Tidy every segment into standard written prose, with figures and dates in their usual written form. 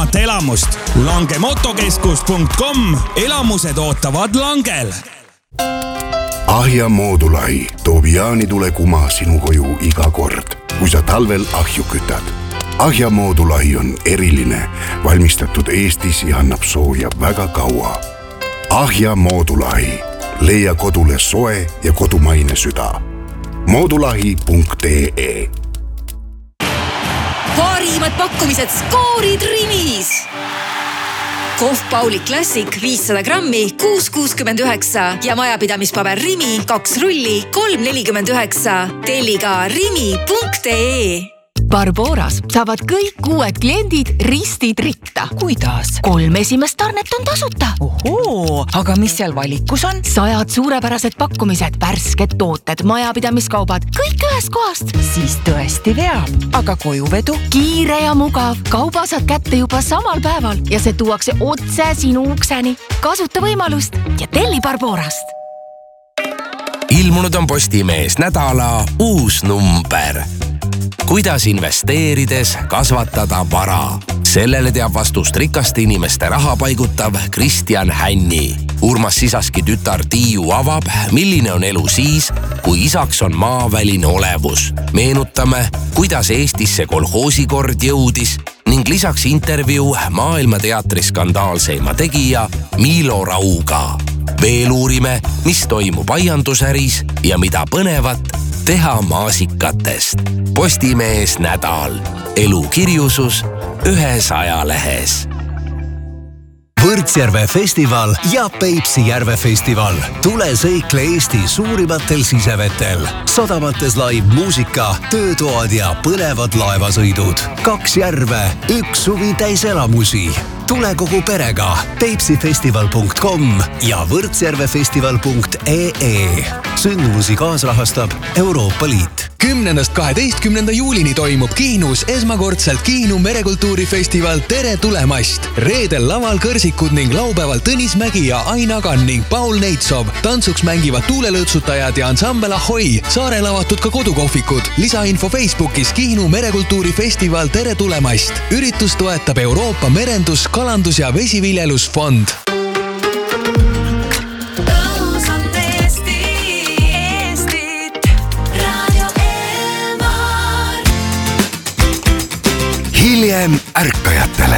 paremat elamust. Langemotokeskus.com. Elamused ootavad Langel. Ahja Moodulai toob jaanitule kuma sinu koju iga kord, kui sa talvel ahju kütad. Ahja Moodulai on eriline, valmistatud Eestis ja annab sooja väga kaua. Ahja Moodulai. Leia kodule soe ja kodumaine süda. Moodulahi.ee. Parimad pakkumised skoorid Rimis. Kohv Pauli Classic 500 grammi 6,69 ja majapidamispaber Rimi 2 rulli 3,49. Telli ka rimi.ee. Barboras saavad kõik uued kliendid ristid ritta. Kuidas? 3 esimest tarnet on tasuta. Ohoo, aga mis seal valikus on? 100 suurepärased pakkumised, värsked tooted, majapidamiskaubad, kõik ühest kohast. Siis tõesti veab. Aga kojuvedu? Kiire ja mugav. Kauba saad kätte juba samal päeval ja see tuuakse otse sinu ukseni. Kasuta võimalust ja telli Barborast. Ilmunud on Postimees nädala uus number. Kuidas investeerides kasvatada vara? Sellele teab vastust rikaste inimeste raha paigutav Kristjan Hänni. Urmas Sisaski tütar Tiiu avab, milline on elu siis, kui isaks on maaväline olevus. Meenutame, kuidas Eestisse kolhoosikord jõudis ning lisaks intervjuu maailmateatri skandaalseima tegija Miilo Rauga. Veel uurime, mis toimub aiandusäris ja mida põnevat teha maasikatest. Postimees nädal. Elukirjusus ühes ajalehes. Võrtsjärve festival ja Peipsi järve festival. Tule sõikle Eesti suurimatel sisevetel. Sadamates live muusika, töötoad ja põnevad laevasõidud. 2 järve, 1 suvi täis elamusi. Tule kogu perega peipsifestival.com ja võrtsjärvefestival.ee. Sündmusi kaasrahastab Euroopa Liit. 10.–12. juulini toimub Kihnus esmakordselt Kihnu merekultuurifestival Tere tulemast. Reedel laval kõrsikud ning laupäeval Tõnis Mägi ja Aina Kann ning Paul Neitsov. Tantsuks mängivad tuulelõtsutajad ja ansambel Ahoi. Saarel avatud ka kodukohvikud. Lisainfo Facebookis Kihnu merekultuurifestival Tere tulemast. Üritus toetab Euroopa merendus, kalandus ja vesiviljelusfond. Hiljem ärkajatele.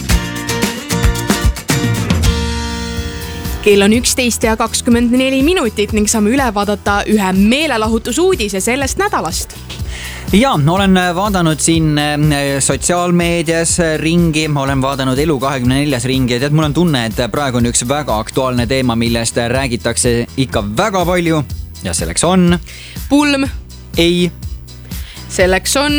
Kell on 11 ja 24 minutit ning saame üle vaadata ühe meelelahutusuudise sellest nädalast. Ja, olen vaadanud siin sotsiaalmeedias ringi, olen vaadanud Elu24 ringi ja tead, mul on tunne, et praegu on üks väga aktuaalne teema, millest räägitakse ikka väga palju ja selleks on... Pulm. Ei. Selleks on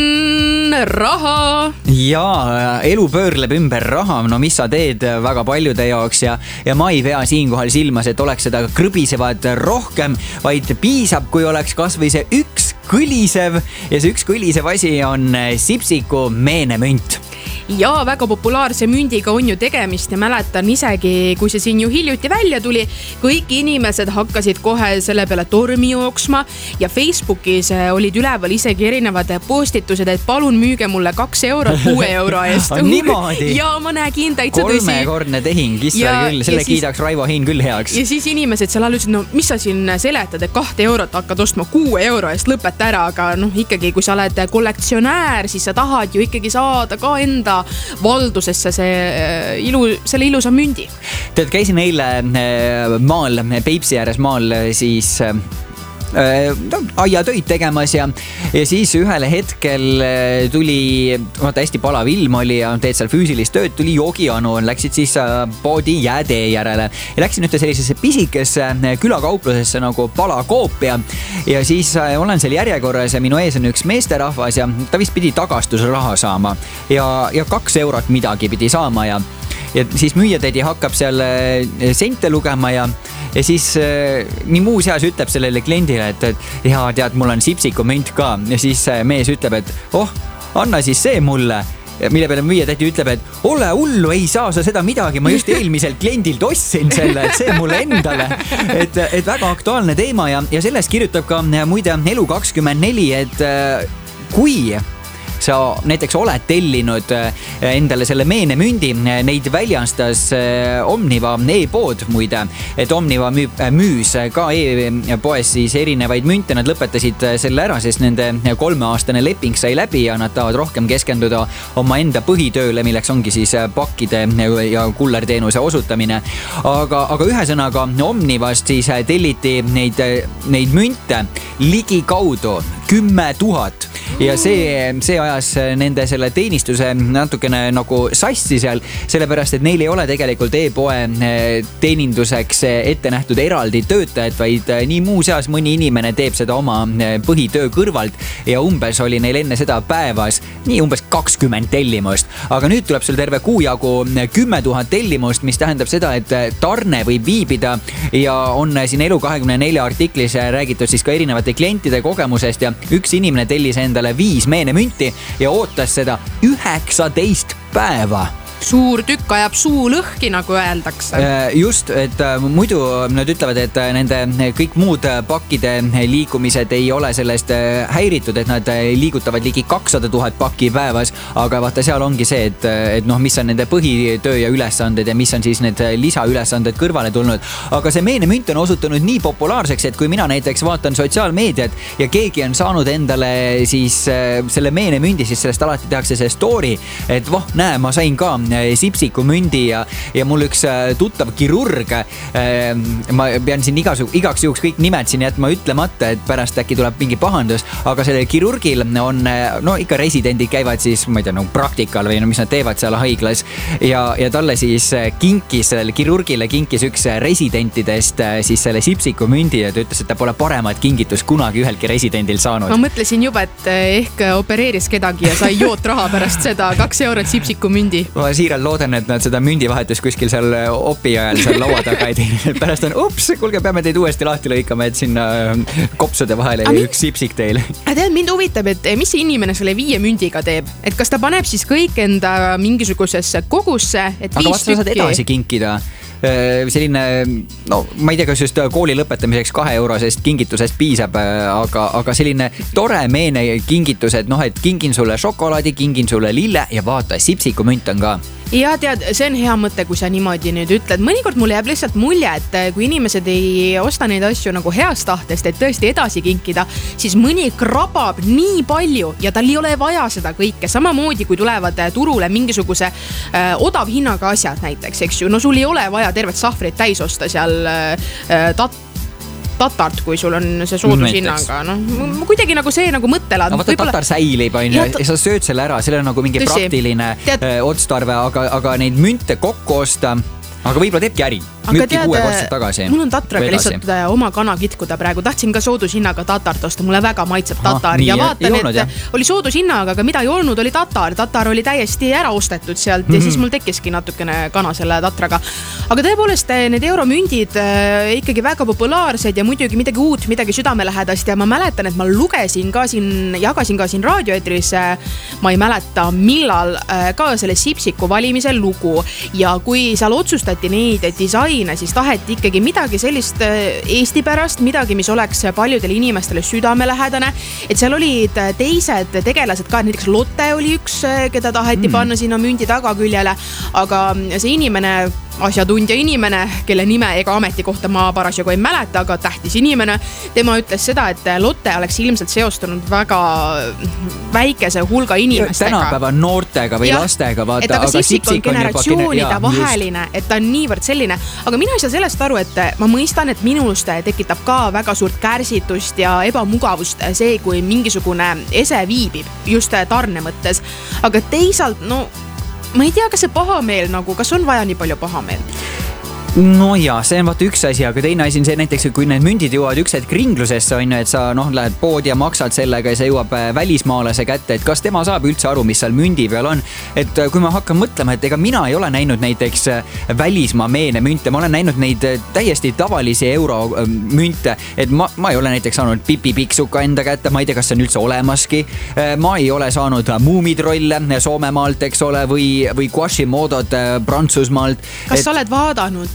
raha. Ja, elu pöörleb ümber raha, no mis sa teed väga paljude jaoks ja ma ei pea siinkohal silmas, et oleks seda krõbisevad rohkem, vaid piisab, kui oleks kas või see üks kõlisev ja see üks kõlisev asi on Sipsiku meenemünt. Ja väga populaarse mündiga on ju tegemist ja mäletan isegi, kui see siin ju hiljuti välja tuli, kõik inimesed hakkasid kohe selle peale tormi jooksma ja Facebookis olid üleval isegi erinevad postitused, et palun müüge mulle 2 eurot 6 euro eest. Niimoodi? Ja ma nägin täitsa tõsi. 3-kordne tehing, küll, selle kiidaks Raivo Hein küll heaks. Ja siis inimesed seal ütlesid, no mis sa siin seletad, et 2 eurot hakkad ostma 6 euro eest, lõpeta ära, aga ikkagi, kui sa oled kollektsionäär, siis sa tahad ju ikkagi saada ka enda valdusesse selle ilusa mündi. Tead, käisin eile maal, Peipsi ääres maal, siis aiatöid tegemas ja siis ühele hetkel tuli, hästi palav ilm oli ja teed seal füüsilist tööd, tuli joogijanu, läksid siis poodi jäätee järele ja läksin ühte sellisesse pisikesse külakauplusesse nagu Palakoopia ja siis olen seal järjekorras ja minu ees on üks meesterahvas ja ta vist pidi tagastusraha saama ja 2 eurot midagi pidi saama ja siis müüjatädi hakkab seal sente lugema ja siis nii muus heas ütleb sellele kliendile, et ja tead, mul on Sipsiku münt ka ja siis mees ütleb, et anna siis see mulle, mille peale müüjatädi ütleb, et ole hullu, ei saa sa seda midagi, ma just eelmiselt kliendilt ostsin selle, et see mulle endale, et väga aktuaalne teema ja sellest kirjutab ka muide Elu24, et kui sa näiteks oled tellinud endale selle meenemündi, neid väljastas Omniva e-pood muide, et Omniva müüs ka e-poes siis erinevaid münte, nad lõpetasid selle ära, sest nende 3-aastane leping sai läbi ja nad tahavad rohkem keskenduda oma enda põhitööle, milleks ongi siis pakkide ja kullerteenuse osutamine. Aga ühesõnaga Omnivast siis telliti neid münte ligi kaudu 10 000 ja see ajas nende selle teenistuse natukene nagu sassi seal, sellepärast et neil ei ole tegelikult e-poe teeninduseks ette nähtud eraldi töötajad, vaid nii muuseas mõni inimene teeb seda oma põhitöö kõrvalt ja umbes oli neil enne seda päevas nii umbes 20 tellimust. Aga nüüd tuleb sul terve kuu jagu 10 000 tellimust, mis tähendab seda, et tarne võib viibida ja on siin Elu24 artiklis räägitud siis ka erinevate klientide kogemusest ja üks inimene tellis endale 5 meenemünti ja ootas seda 19 päeva. Suur tükk ajab suu lõhki, nagu öeldakse. Just, et muidu nad ütlevad, et nende kõik muud pakkide liikumised ei ole sellest häiritud, et nad liigutavad ligi 200 000 pakki päevas, aga vaata seal ongi see, et noh, mis on nende põhitöö ja ülesanded ja mis on siis need lisaülesanded kõrvale tulnud. Aga see meenemünt on osutunud nii populaarseks, et kui mina näiteks vaatan sotsiaalmeediat ja keegi on saanud endale siis selle meenemündi, siis sellest alati tehakse see story, et voh, näe, ma sain ka Sipsiku mündi ja mul üks tuttav kirurg, ma pean siin igaks juhuks kõik nimed siin jätma ütlemata, et pärast äkki tuleb mingi pahandus, aga sellel kirurgil on, no ikka residendid käivad siis, ma ei tea, no praktikal või no mis nad teevad seal haiglas ja talle siis sellele kirurgile kinkis üks residentidest siis selle Sipsiku mündi ja ta ütles, et ta pole paremat kingitust kunagi ühelgi residendil saanud. Ma mõtlesin juba, et ehk opereeris kedagi ja sai joot raha pärast seda 2 eurot Sipsiku mündi. Ma siiralt loodan, et nad seda mündi vahetus kuskil seal opi ajal seal laua taga ei teinud. Pärast on, kulge, peame teid uuesti lahti lõikama, et sinna kopsude vahele üks sipsik teil. Tead, mind huvitab, et mis see inimene selle 5 mündiga teeb? Et kas ta paneb siis kõik enda mingisugusesse kogusse, et 5 tükki? Aga vaata, sa saad edasi kinkida. Selline, no ma ei tea, kas just kooli lõpetamiseks 2 eurosest kingitusest piisab, aga selline tore meene kingitus, et noh, et kingin sulle šokolaadi, kingin sulle lille ja vaata, Sipsiku münt on ka. Ja tead, see on hea mõte, kui sa niimoodi nüüd ütled. Mõnikord mulle jääb lihtsalt mulje, et kui inimesed ei osta neid asju nagu heast tahtest, et tõesti edasi kinkida, siis mõni krabab nii palju ja tal ei ole vaja seda kõike. Samamoodi, kui tulevad turule mingisuguse odav hinnaga asjad näiteks, eks ju. No sul ei ole vaja tervet sahvrit täis osta seal tatart, kui sul on see soodushinnaga. No, kuidagi nagu see nagu mõttelaad. No vaata tatar säilib ja sa sööd selle ära, selle on nagu mingi praktiline otstarve, aga neid münte kokku osta, aga võib-olla teebki äri. Müüki 6 kordsed tagasi. Mul on tatraga lihtsalt oma kana kitkuda praegu. Tahtsin ka soodushinnaga tatart osta. Mulle väga maitseb tatar. Ja vaatan, et oli soodushinnaga, aga mida ei olnud, oli tatar. Tatar oli täiesti ära ostetud sealt ja siis mul tekkiski natukene kana selle tatraga. Aga tõepoolest, need euromündid ikkagi väga populaarsed ja muidugi midagi uut, midagi südamelähedast. Ja ma mäletan, et ma lugesin ka siin, jagasin ka siin raadioetris, ma ei mäleta millal, ka selle Sipsiku valimise lugu. Ja kui seal otsustati neid disaine, siis taheti ikkagi midagi sellist Eesti pärast, midagi, mis oleks paljudele inimestele südamelähedane. Et seal olid teised tegelased ka, näiteks Lotte oli üks, keda taheti panna sinna mündi tagaküljele, aga see inimene, asjatundja inimene, kelle nime ega ametikohta ma parasjagu ei mäleta, aga tähtis inimene, tema ütles seda, et Lotte oleks ilmselt seostunud väga väikese hulga inimestega. Tänapäeva noortega või lastega, vaata. Aga Sipsik on generatsioonide vaheline, et ta on niivõrd selline. Aga mina ei saa sellest aru, et ma mõistan, et minust tekitab ka väga suurt kärsitust ja ebamugavust see, kui mingisugune ese viibib just tarne mõttes. Aga teisalt, no ma ei tea, kas see pahameel nagu, kas on vaja nii palju pahameelt? No jaa, see on vaata üks asi, aga teine asi on see näiteks, kui need mündid jõuavad üks hetk ringlusesse, on ju, et sa lähed poodi ja maksad sellega ja see jõuab välismaalase kätte, et kas tema saab üldse aru, mis seal mündi peal on. Et kui ma hakkan mõtlema, et ega mina ei ole näinud näiteks välismaa meene münte, ma olen näinud neid täiesti tavalisi euromünte, et ma ei ole näiteks saanud Pipi Piksuka enda kätte, ma ei tea, kas see on üldse olemaski. Ma ei ole saanud Muumitrolle Soomemaalt, eks ole, või Quashimodod Prantsusmaalt. Kas sa oled vaadanud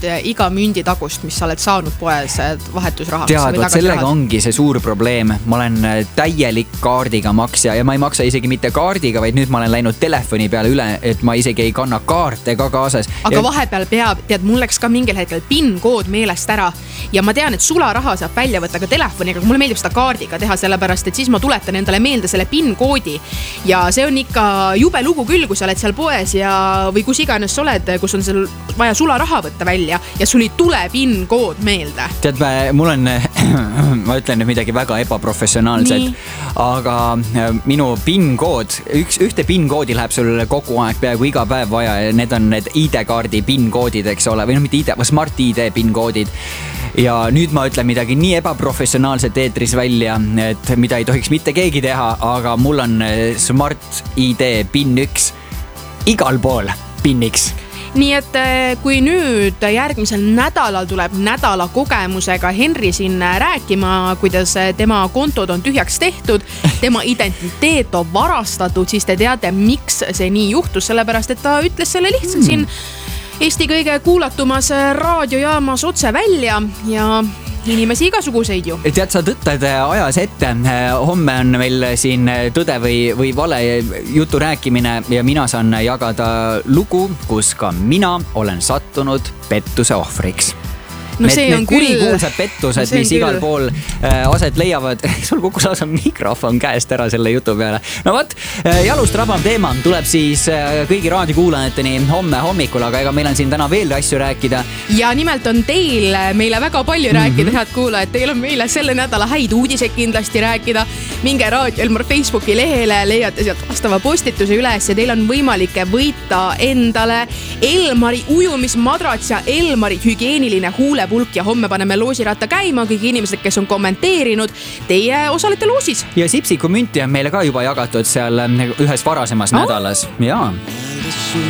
iga mündi tagust, mis sa oled saanud poes vahetusraha. Tead, sellega ongi see suur probleem. Ma olen täielik kaardiga maksja ja ma ei maksa isegi mitte kaardiga, vaid nüüd ma olen läinud telefoni peale üle, et ma isegi ei kanna kaarte ka kaasas. Aga vahepeal peab, tead, mul läks ka mingil hetkel PIN-kood meelest ära ja ma tean, et sularaha saab välja võtta ka telefoniga, aga mulle meeldib seda kaardiga teha, sellepärast, et siis ma tuletan endale meelde selle PIN-koodi ja see on ikka jube lugu küll, kui sa oled seal poes ja või kus iganes sa oled, kus on seal vaja sularaha võtta välja ja sul ei tule PIN-kood meelde. Tead, mul on, ma ütlen nüüd midagi väga ebaprofessionaalset, aga minu PIN-kood, ühte PIN-koodi läheb sul kogu aeg peaaegu iga päev vaja ja need on need ID-kaardi PIN-koodid, eks ole, või mitte ID, Smart ID PIN-koodid. Ja nüüd ma ütlen midagi nii ebaprofessionaalset eetris välja, et mida ei tohiks mitte keegi teha, aga mul on Smart ID PIN-1 igal pool PIN-X. Nii et kui nüüd järgmisel nädalal tuleb nädala kogemusega Henri siin rääkima, kuidas tema kontod on tühjaks tehtud, tema identiteet on varastatud, siis te teate, miks see nii juhtus, sellepärast et ta ütles selle lihtsalt siin Eesti kõige kuulatumas raadiojaamas otse välja ja inimesi igasuguseid ju. Tead, sa tõttad ajas ette. Homme on meil siin tõde või vale jutu rääkimine ja mina saan jagada lugu, kus ka mina olen sattunud pettuse ohvriks. No see on küll. Kurikuulsad pettused, mis igal pool aset leiavad. Sul kukkus lausa mikrofon käest ära selle jutu peale. No võt, jalust rabam teema tuleb siis kõigi raadiokuulajateni homme hommikul, aga ega meil on siin täna veel asju rääkida. Ja nimelt on teil meile väga palju rääkida, head kuulajad. Teil on meile selle nädala häid uudiseid kindlasti rääkida. Minge Raadio Elmar Facebooki lehele, leiate sealt vastava postituse üles ja teil on võimalik võita endale Elmari ujumismadrats ja Elmari hügieeniline huulepulk ja homme paneme loosiratta käima kõik inimesed, kes on kommenteerinud. Teie osalete loosis. Ja Sipsiku münti on meile ka juba jagatud seal ühes varasemas nädalas. Jaa.